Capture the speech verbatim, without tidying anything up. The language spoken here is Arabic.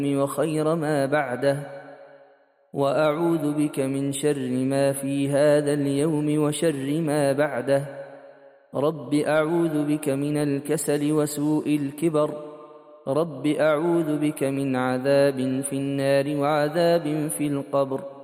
وخير ما بعده، وأعوذ بك من شر ما في هذا اليوم وشر ما بعده. رب أعوذ بك من الكسل وسوء الكبر. رب أعوذ بك من عذاب في النار وعذاب في القبر.